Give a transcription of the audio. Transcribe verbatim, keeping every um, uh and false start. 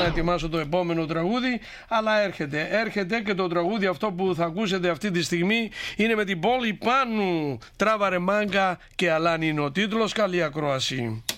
ετοιμάσω το επόμενο τραγούδι, αλλά έρχεται, έρχεται και το τραγούδι αυτό που θα ακούσετε αυτή τη στιγμή είναι με την Πόλη Πάνου. Τράβαρε μάγκα και Αλάνη είναι ο τίτλος. Καλή ακρόαση.